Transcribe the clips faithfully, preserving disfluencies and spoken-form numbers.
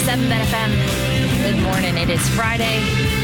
seven Ben F M. Good morning. It is Friday.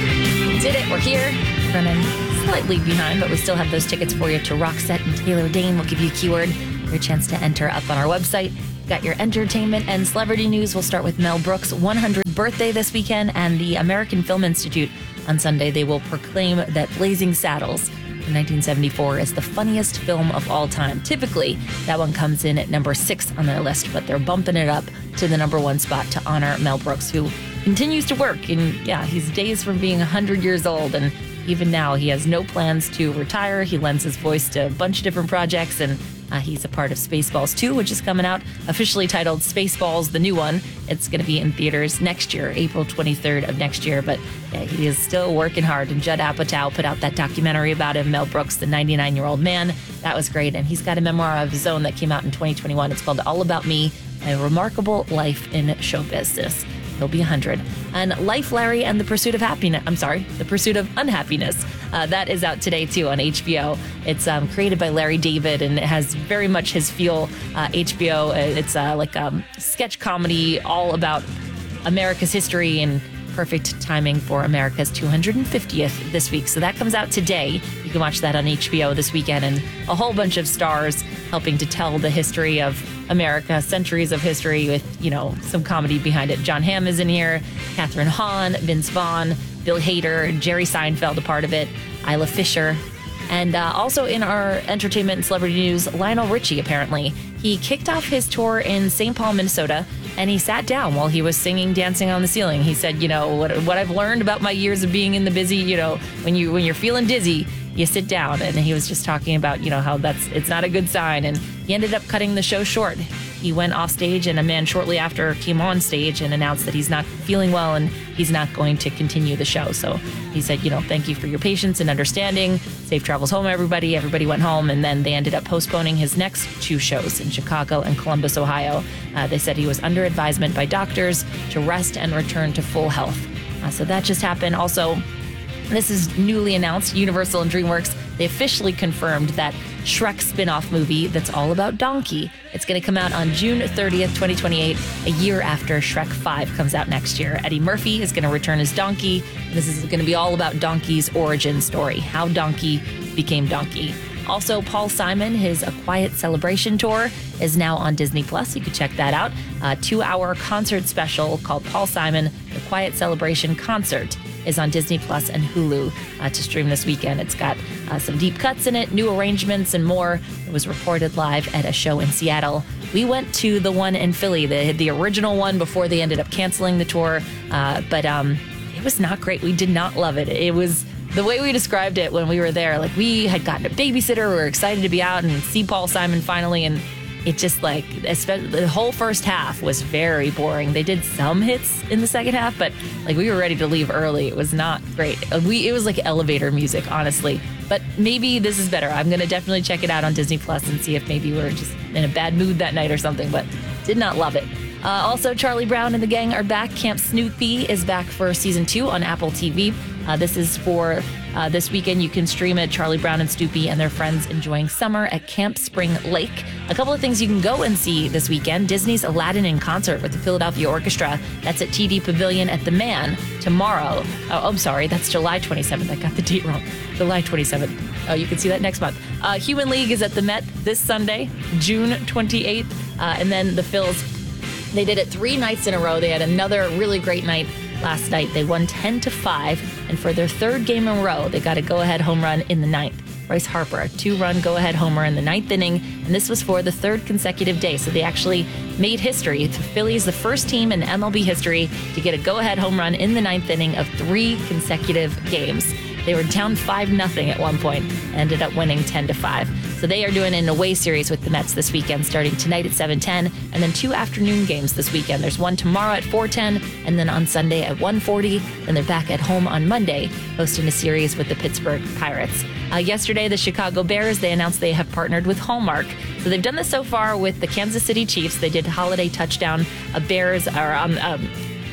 We did it. We're here. Running slightly behind, but we still have those tickets for you to Roxette and Taylor Dane. We'll give you a keyword, your chance to enter up on our website. Got your entertainment and celebrity news. We'll start with Mel Brooks' one hundredth birthday this weekend, and the American Film Institute on Sunday. They will proclaim that Blazing Saddles from nineteen seventy-four is the funniest film of all time. Typically, that one comes in at number six on their list, but they're bumping it up to the number one spot to honor Mel Brooks, who continues to work. And yeah, he's days from being one hundred years old, and even now he has no plans to retire. He lends his voice to a bunch of different projects, and Uh, he's a part of Spaceballs two, which is coming out, officially titled Spaceballs, the new one. It's going to be in theaters next year, April twenty-third of next year. But yeah, he is still working hard. And Judd Apatow put out that documentary about him, Mel Brooks, the ninety-nine-year-old man. That was great. And he's got a memoir of his own that came out in twenty twenty-one. It's called All About Me, A Remarkable Life in Show Business. He'll be one hundred. And Life, Larry, and the Pursuit of Happiness. I'm sorry, The Pursuit of Unhappiness. Uh, that is out today, too, on H B O. It's um, created by Larry David, and it has very much his feel. Uh, H B O, it's uh, like a um, sketch comedy all about America's history, and perfect timing for America's two hundred fiftieth this week. So that comes out today. You can watch that on H B O this weekend, and a whole bunch of stars helping to tell the history of America, centuries of history with, you know, some comedy behind it. John Hamm is in here, Catherine Hahn, Vince Vaughn, Bill Hader, Jerry Seinfeld, a part of it, Isla Fisher. And uh, also in our entertainment and celebrity news, Lionel Richie, apparently. He kicked off his tour in Saint Paul, Minnesota, and he sat down while he was singing Dancing on the Ceiling. He said, you know, what, what I've learned about my years of being in the busy, you know, when, you, when you're feeling dizzy, you sit down. And he was just talking about, you know, how that's it's not a good sign. And he ended up cutting the show short. He went off stage, and a man shortly after came on stage and announced that he's not feeling well and he's not going to continue the show. So he said, you know, thank you for your patience and understanding. Safe travels home, everybody. Everybody went home, and then they ended up postponing his next two shows in Chicago and Columbus, Ohio. Uh, they said he was under advisement by doctors to rest and return to full health. Uh, so that just happened. Also, this is newly announced. Universal and DreamWorks, they officially confirmed that Shrek spin-off movie that's all about Donkey. It's going to come out on June thirtieth, twenty twenty-eight, a year after Shrek five comes out next year. Eddie Murphy is going to return as Donkey. This is going to be all about Donkey's origin story, how Donkey became Donkey. Also, Paul Simon, his A Quiet Celebration tour is now on Disney Plus. You can check that out. A two-hour concert special called Paul Simon, The Quiet Celebration Concert is on Disney Plus and Hulu uh, to stream this weekend. It's got uh, some deep cuts in it, new arrangements, and more. It was recorded live at a show in Seattle. We went to the one in Philly, the, the original one, before they ended up canceling the tour, uh, but um, it was not great. We did not love it. It was the way we described it when we were there. Like, we had gotten a babysitter, we were excited to be out and see Paul Simon finally, and it just, like, especially the whole first half was very boring. They did some hits in the second half, but like, we were ready to leave early. It was not great. We it was like elevator music, honestly. But maybe this is better. I'm gonna definitely check it out on Disney Plus and see if maybe we were just in a bad mood that night or something. But did not love it. Uh, also, Charlie Brown and the gang are back. Camp Snoopy is back for season two on Apple T V. Uh, this is for uh, this weekend. You can stream it. Charlie Brown and Snoopy and their friends enjoying summer at Camp Spring Lake. A couple of things you can go and see this weekend. Disney's Aladdin in concert with the Philadelphia Orchestra. That's at T D Pavilion at the Man tomorrow. Oh, I'm sorry. That's July twenty-seventh. I got the date wrong. July twenty-seventh. Oh, you can see that next month. Uh, Human League is at the Met this Sunday, June twenty-eighth. Uh, and then the Phils, they did it three nights in a row. They had another really great night last night. They won ten to five, and for their third game in a row, they got a go-ahead home run in the ninth. Bryce Harper, a two-run go-ahead homer in the ninth inning, and this was for the third consecutive day. So they actually made history. The Phillies, the first team in M L B history to get a go-ahead home run in the ninth inning of three consecutive games. They were down five nothing at one point, ended up winning ten to five. So they are doing an away series with the Mets this weekend, starting tonight at seven ten, and then two afternoon games this weekend. There's one tomorrow at four ten, and then on Sunday at one forty. Then they're back at home on Monday, hosting a series with the Pittsburgh Pirates. Uh, yesterday, the Chicago Bears, they announced they have partnered with Hallmark. So they've done this so far with the Kansas City Chiefs. They did Holiday Touchdown, a Bears, or um, um,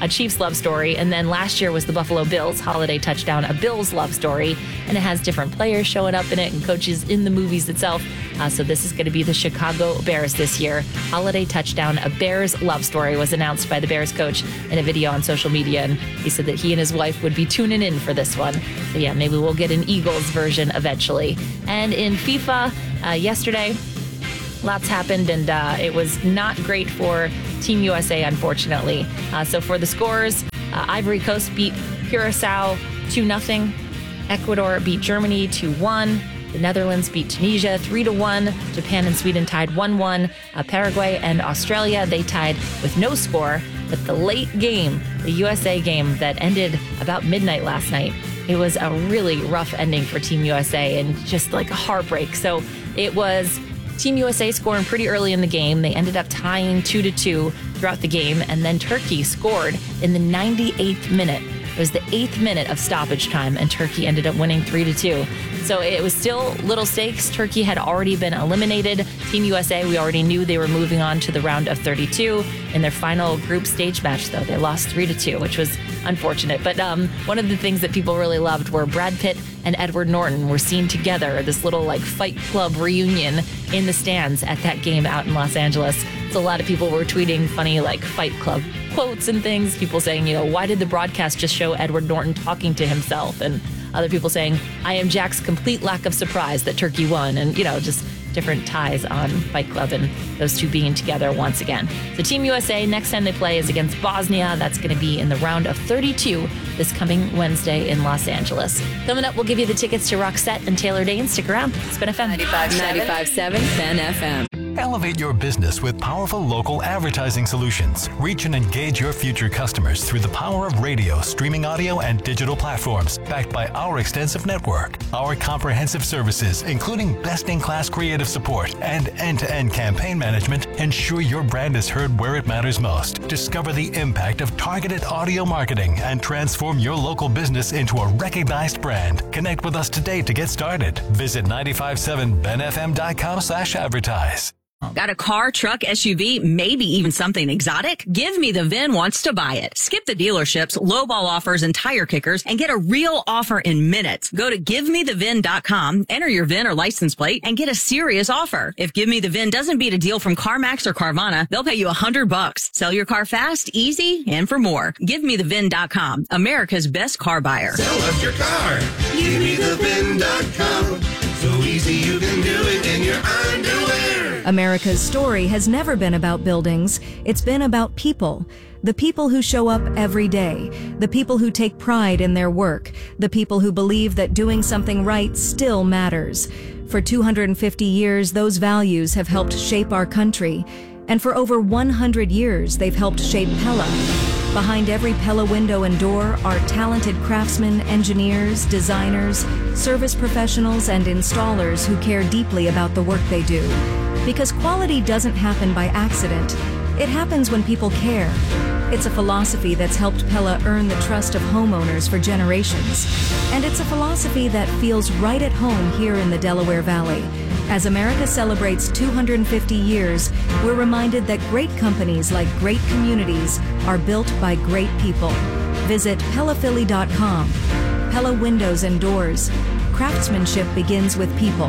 a Chiefs love story. And then last year was the Buffalo Bills holiday touchdown, a Bills love story. And it has different players showing up in it and coaches in the movies itself. Uh, so this is going to be the Chicago Bears this year. Holiday touchdown, a Bears love story was announced by the Bears coach in a video on social media. And he said that he and his wife would be tuning in for this one. So yeah, maybe we'll get an Eagles version eventually. And in FIFA uh, yesterday, lots happened, and uh, it was not great for Team U S A, unfortunately. Uh, so for the scores, uh, Ivory Coast beat Curacao two nothing. Ecuador beat Germany two one. The Netherlands beat Tunisia three to one. Japan and Sweden tied one one. Uh, Paraguay and Australia, they tied with no score. But the late game, the U S A game that ended about midnight last night, it was a really rough ending for Team U S A and just like a heartbreak. So it was Team U S A scoring pretty early in the game. They ended up tying two to two throughout the game. And then Turkey scored in the ninety-eighth minute. It was the eighth minute of stoppage time, and Turkey ended up winning three to two. So it was still little stakes. Turkey had already been eliminated. Team U S A, we already knew they were moving on to the round of thirty-two. In their final group stage match, though, they lost three to two, which was unfortunate. But um, one of the things that people really loved were Brad Pitt and Edward Norton were seen together, this little like Fight Club reunion in the stands at that game out in Los Angeles. So a lot of people were tweeting funny like Fight Club quotes and things. People saying, you know, why did the broadcast just show Edward Norton talking to himself? And other people saying, I am Jack's complete lack of surprise that Turkey won. And, you know, just different ties on Fight Club and those two being together once again. So Team U S A, next time they play is against Bosnia. That's going to be in the round of thirty-two this coming Wednesday in Los Angeles. Coming up, we'll give you the tickets to Roxette and Taylor Dane. Stick around. It's Ben F M. ninety-five point seven Ben F M. Elevate your business with powerful local advertising solutions. Reach and engage your future customers through the power of radio, streaming audio, and digital platforms, backed by our extensive network. Our comprehensive services, including best-in-class creative support and end-to-end campaign management, ensure your brand is heard where it matters most. Discover the impact of targeted audio marketing and transform your local business into a recognized brand. Connect with us today to get started. Visit nine five seven ben f m dot com slash advertise. Got a car, truck, S U V, maybe even something exotic? Give Me the V I N wants to buy it. Skip the dealerships, lowball offers, and tire kickers and get a real offer in minutes. Go to give me the V I N dot com, enter your V I N or license plate, and get a serious offer. If Give Me the V I N doesn't beat a deal from CarMax or Carvana, they'll pay you a hundred bucks. Sell your car fast, easy, and for more. give me the V I N dot com, America's best car buyer. Sell us your car. give me the V I N dot com. So easy you can do it in your underwear. America's story has never been about buildings. It's been about people. The people who show up every day. The people who take pride in their work. The people who believe that doing something right still matters. For two hundred fifty years, those values have helped shape our country. And for over one hundred years, they've helped shape Pella. Behind every Pella window and door are talented craftsmen, engineers, designers, service professionals, and installers who care deeply about the work they do. Because quality doesn't happen by accident. It happens when people care. It's a philosophy that's helped Pella earn the trust of homeowners for generations. And it's a philosophy that feels right at home here in the Delaware Valley. As America celebrates two hundred fifty years, we're reminded that great companies like great communities are built by great people. Visit Pella Philly dot com. Pella Windows and Doors. Craftsmanship begins with people.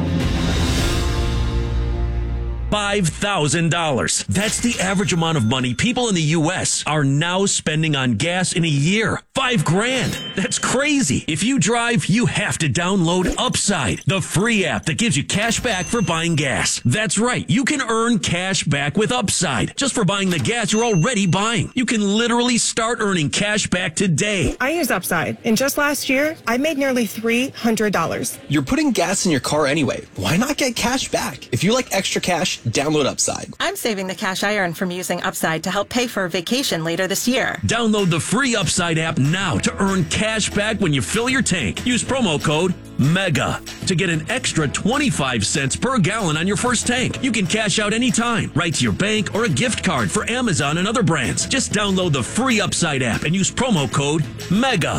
five thousand dollars. That's the average amount of money people in the U S are now spending on gas in a year. Five grand. That's crazy. If you drive, you have to download Upside, the free app that gives you cash back for buying gas. That's right. You can earn cash back with Upside just for buying the gas you're already buying. You can literally start earning cash back today. I use Upside, and just last year, I made nearly three hundred dollars. You're putting gas in your car anyway. Why not get cash back? If you like extra cash, download Upside. I'm saving the cash I earn from using Upside to help pay for a vacation later this year. Download the free Upside app now to earn cash back when you fill your tank. Use promo code MEGA to get an extra twenty-five cents per gallon on your first tank. You can cash out anytime, right to your bank or a gift card for Amazon and other brands. Just download the free Upside app and use promo code MEGA.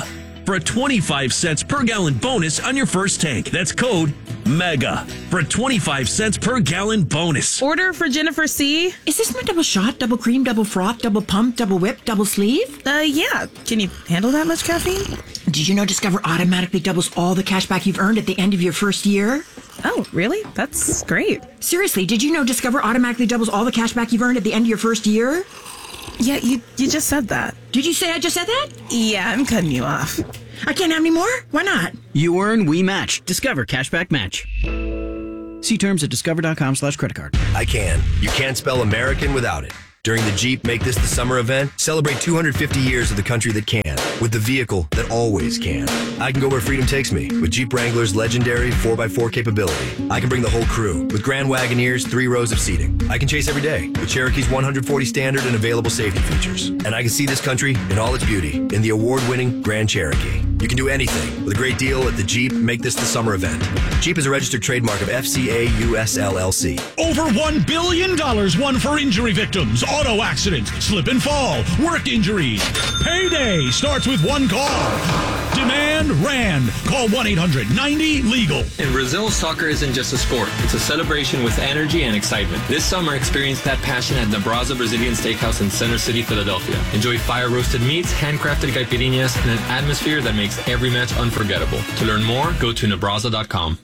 for a twenty-five cents per gallon bonus on your first tank. That's code MEGA for a twenty-five cents per gallon bonus. Order for Jennifer C. Is this my double shot, double cream, double froth, double pump, double whip, double sleeve? Uh, yeah. Can you handle that much caffeine? Did you know Discover automatically doubles all the cash back you've earned at the end of your first year? Oh, really? That's great. Seriously, did you know Discover automatically doubles all the cash back you've earned at the end of your first year? Yeah, you, you just said that. Did you say I just said that? Yeah, I'm cutting you off. I can't have any more? Why not? You earn, we match. Discover Cashback Match. See terms at discover.com slash credit card. I can. You can't spell American without it. During the Jeep Make This the Summer event, celebrate two hundred fifty years of the country that can, with the vehicle that always can. I can go where freedom takes me with Jeep Wrangler's legendary four by four capability. I can bring the whole crew with Grand Wagoneer's three rows of seating. I can chase every day with Cherokee's one hundred forty standard and available safety features. And I can see this country in all its beauty in the award-winning Grand Cherokee. You can do anything with a great deal at the Jeep Make This the Summer event. Jeep is a registered trademark of F C A U S L L C. Over one billion dollars won for injury victims, auto accidents, slip and fall, work injuries. Payday starts with one call. Demand RAND. Call one eight hundred ninety legal. In Brazil, soccer isn't just a sport. It's a celebration with energy and excitement. This summer, experience that passion at Nebraza Brazilian Steakhouse in Center City, Philadelphia. Enjoy fire-roasted meats, handcrafted caipirinhas, and an atmosphere that makes every match unforgettable. To learn more, go to nebraza dot com.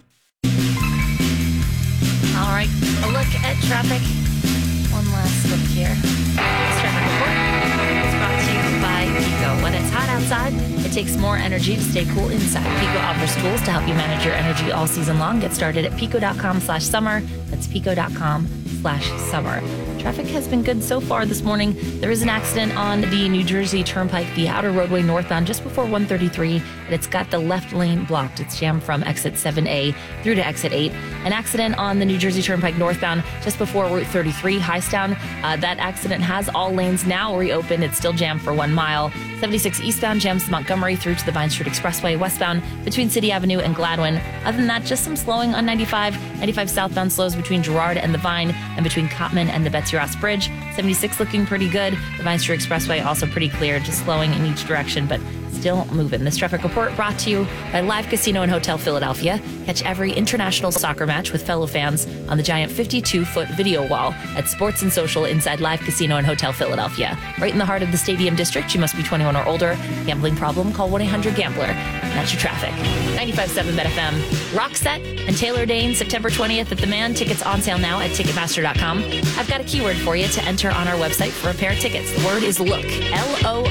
All right, a look at traffic. One last look here. This traffic report is brought to you by Pico. When it's hot outside, it takes more energy to stay cool inside. Pico offers tools to help you manage your energy all season long. Get started at pico.com slash summer. That's pico.com slash summer. Traffic has been good so far this morning. There is an accident on the New Jersey Turnpike, the outer roadway northbound, just before one thirty-three, and it's got the left lane blocked. It's jammed from exit seven A through to exit eight. An accident on the New Jersey Turnpike northbound, just before Route thirty-three, Highstown. Uh, that accident has all lanes now reopened. It's still jammed for one mile. seventy-six eastbound jams Montgomery through to the Vine Street Expressway westbound between City Avenue and Gladwin. Other than that, just some slowing on ninety-five. ninety-five southbound slows between Girard and the Vine and between Cotman and the Betsy Ross Bridge. seventy-six looking pretty good. The Vine Street Expressway also pretty clear, just slowing in each direction, but still moving. This traffic report brought to you by Live Casino and Hotel Philadelphia. Catch every international soccer match with fellow fans on the giant fifty-two foot video wall at Sports and Social inside Live Casino and Hotel Philadelphia. Right in the heart of the Stadium District. You must be twenty-one or older. Gambling problem? Call one eight hundred gambler. And that's your traffic. ninety-five point seven Bet F M. Roxette and Taylor Dane, September twentieth at the Man. Tickets on sale now at Ticketmaster dot com. I've got a keyword for you to enter on our website for a pair of tickets. The word is look. L O